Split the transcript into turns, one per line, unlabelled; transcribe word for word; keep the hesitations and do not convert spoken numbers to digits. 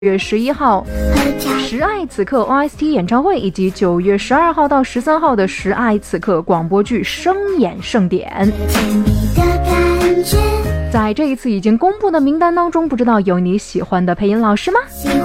月十一号十爱此刻 O S T 演唱会，以及九月十二号到十三号的十爱此刻广播剧声演盛典。在这一次已经公布的名单当中，不知道有你喜欢的配音老师吗？